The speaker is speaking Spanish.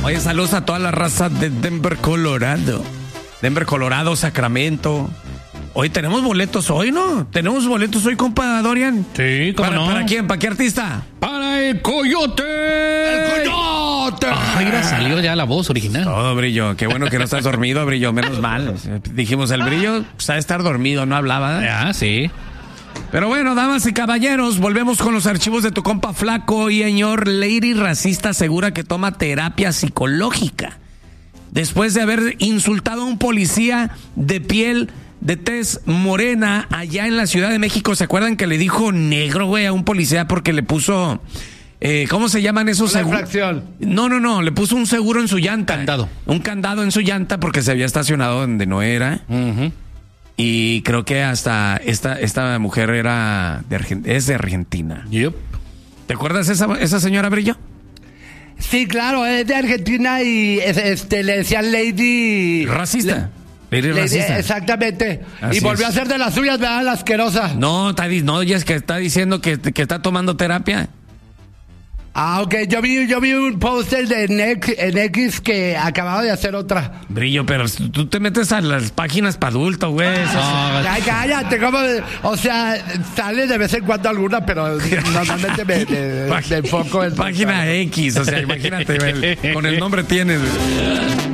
Oye, saludos a toda la raza de Denver, Colorado. Denver, Colorado, Sacramento. Hoy tenemos boletos hoy, ¿no? Tenemos boletos hoy, compa Dorian. Sí, ¿cómo no? ¿Para quién? ¿Para qué artista? ¡Para el Coyote! ¡El Coyote! Ay, mira, salió ya la voz original. Todo, Brillo. Qué bueno que no estás dormido, Brillo. Menos mal. Dijimos, el Brillo pues, ha de estar dormido, no hablaba. Ah, sí. Pero bueno, damas y caballeros, volvemos con los archivos de tu compa Flaco. Y señor, Lady Racista asegura que toma terapia psicológica después de haber insultado a un policía de piel de tez morena allá en la Ciudad de México. ¿Se acuerdan que le dijo negro, güey, a un policía porque le puso... ¿cómo se llaman esos seguros? No, le puso un seguro en su llanta. Candado. Un candado en su llanta porque se había estacionado donde no era. Uh-huh. Y creo que hasta esta mujer es de Argentina. Yep. ¿Te acuerdas esa señora, Brillo? Sí, claro, es de Argentina y le decían Lady... Racista. Lady racista. Exactamente. Así y volvió es. a ser de las suyas, ¿verdad? La asquerosa. No, ya es que está diciendo que está tomando terapia. Ah, ok. Yo vi un póster en X que acababa de hacer otra. Brillo, pero tú te metes a las páginas para adultos, güey. Ay, cállate, ¿cómo? O sea, sale de vez en cuando alguna, pero normalmente me enfoco en... Página X, o sea, imagínate, con el nombre tienes.